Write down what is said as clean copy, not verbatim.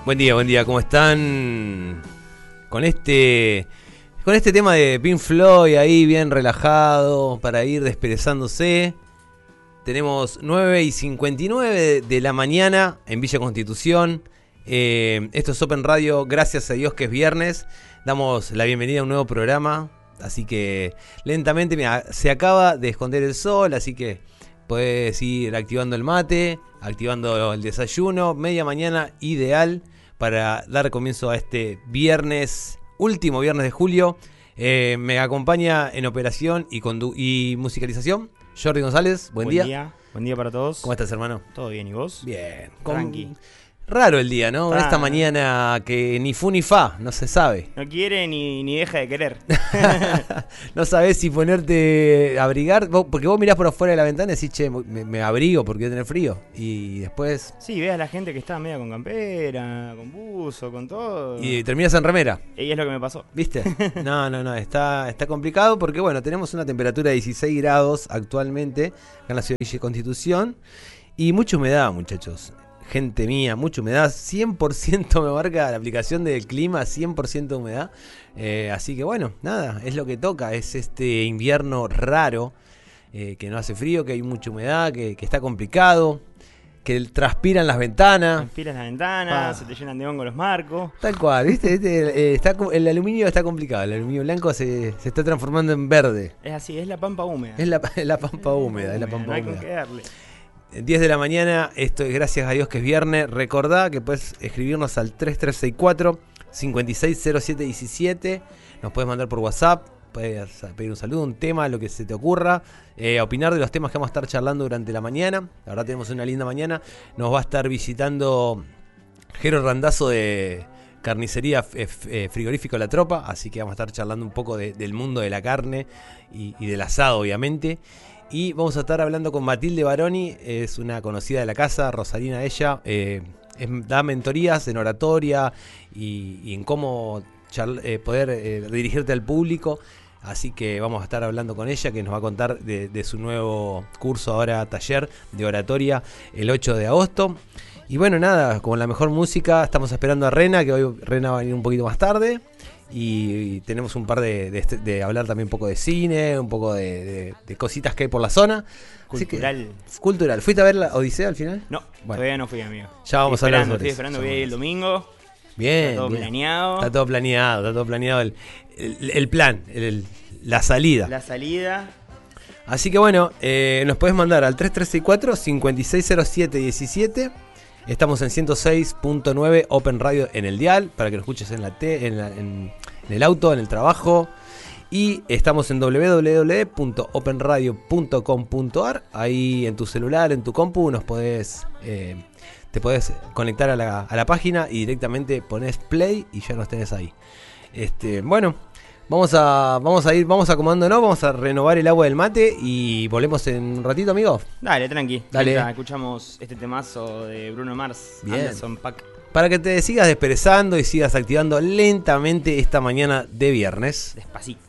Buen día, ¿cómo están? Con este tema de Pink Floyd ahí bien relajado para ir desperezándose. Tenemos 9:59 de la mañana en Villa Constitución. Esto es Open Radio, gracias a Dios que es viernes. Damos la bienvenida a un nuevo programa. Así que lentamente, mira, se acaba de esconder el sol, así que puedes ir activando el mate, activando el desayuno. Media mañana ideal para dar comienzo a este viernes, último viernes de julio. Me acompaña en operación y musicalización Jordi González. Buen día. Buen día para todos. ¿Cómo estás, hermano? ¿Todo bien? ¿Y vos? Bien. Tranqui. Raro el día, ¿no? Esta mañana que ni fu ni fa, no se sabe. No quiere ni deja de querer. No sabés si ponerte a abrigar, porque vos mirás por afuera de la ventana y decís, che, me abrigo porque voy a tener frío. Y después... Sí, ves a la gente que está media con campera, con buzo, con todo. Y terminas en remera. Y es lo que me pasó. ¿Viste? No, está complicado porque, bueno, tenemos una temperatura de 16 grados actualmente acá en la ciudad de Villa Constitución. Y mucha humedad, muchachos. Gente mía, mucha humedad, 100% me marca la aplicación del clima, 100% de humedad. Así que bueno, nada, es lo que toca, es este invierno raro, que no hace frío, que hay mucha humedad, que está complicado, que transpiran las ventanas. Transpiran las ventanas, se te llenan de hongo los marcos. Tal cual, ¿viste? El aluminio está complicado, el aluminio blanco se está transformando en verde. Es así, es la pampa húmeda. Es la pampa húmeda, es la pampa no hay húmeda. con qué darle. 10 de la mañana, esto es gracias a Dios que es viernes. Recordá que puedes escribirnos al 3364-560717. Nos puedes mandar por WhatsApp, puedes pedir un saludo, un tema, lo que se te ocurra. Opinar de los temas que vamos a estar charlando durante la mañana. La verdad tenemos una linda mañana. Nos va a estar visitando Jero Randazzo de Carnicería Frigorífico La Tropa. Así que vamos a estar charlando un poco del mundo de la carne y del asado, obviamente. Y vamos a estar hablando con Matilde Baroni, es una conocida de la casa, rosarina ella, da mentorías en oratoria y en cómo poder dirigirte al público. Así que vamos a estar hablando con ella, que nos va a contar de su nuevo curso ahora, taller de oratoria, el 8 de agosto. Y bueno, nada, con la mejor música, estamos esperando a Rena, que hoy Rena va a venir un poquito más tarde. Y tenemos un par de hablar también un poco de cine, un poco de cositas que hay por la zona. Cultural. Cultural. ¿Fuiste a ver la Odisea al final? No, bueno, todavía no fui, amigo. Ya vamos a hablar sobre Estoy esperando, voy a ir el domingo. Bien. Está todo planeado. Está todo planeado el plan, la salida. La salida. Así que bueno, nos podés mandar al 3364-560717. Estamos en 106.9 Open Radio en el dial, para que lo escuches en en el auto, en el trabajo. Y estamos en www.openradio.com.ar. Ahí en tu celular, en tu compu, te podés conectar a la página y directamente ponés play y ya nos tenés ahí. Bueno, vamos a acomodándonos, vamos a renovar el agua del mate y volvemos en un ratito, amigo. Dale, tranqui. Dale. Mientras escuchamos este temazo de Bruno Mars, Bien. Anderson .Paak. Para que te sigas desperezando y sigas activando lentamente esta mañana de viernes. Despacito.